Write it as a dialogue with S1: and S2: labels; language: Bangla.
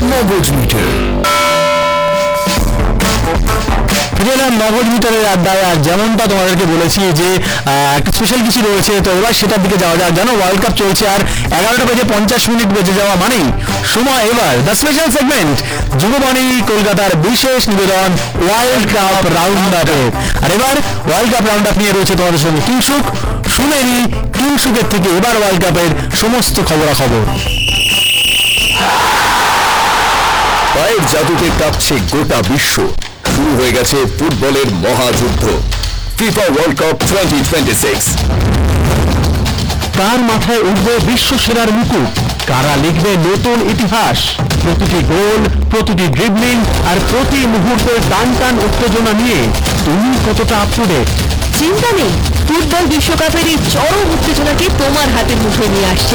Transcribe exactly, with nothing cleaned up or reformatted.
S1: মগজ মিটার।
S2: নগদ মিটারের আড্ডায় আর যেমনটা তোমাদেরকে বলেছি যে একটা স্পেশাল কিছু রয়েছে, তো এবার সেটার দিকে যাওয়া যাক। জানো ওয়ার্ল্ড কাপ চলছে আর এগারোটা বেজে পঞ্চাশ মিনিট বেজে যাওয়া মানেই সময় এবার দ্য স্পেশাল সেগমেন্ট যুববাণী কলকাতার বিশেষ নিবেদন ওয়ার্ল্ড কাপ রাউন্ড আপে। আর এবার ওয়ার্ল্ড কাপ রাউন্ড আপ নিয়ে রয়েছে তোমাদের সঙ্গে কিংসুক। শুনে নি কিংসুকের থেকে এবার ওয়ার্ল্ড কাপের সমস্ত খবরাখবর।
S1: পায়ের জাদুতে কাঁপছে গোটা বিশ্ব। শুরু হয়ে গেছে ফুটবলের মহাযুদ্ধ, FIFA world cup twenty twenty six.
S2: কার মাথায় উঠবে বিশ্ব সেরার মুকুট? কারা লিখবে নতুন ইতিহাস? প্রতিটি গোল, প্রতিটি ড্রিবলিং আর প্রতি মুহূর্তের টান টান উত্তেজনা নিয়ে তুমি কতটা আপ টু ডেট?
S3: চিন্তা নেই, ফুটবল বিশ্বকাপের এই চরম উত্তেজনাকে তোমার হাতের মুঠোয় নিয়ে আসছে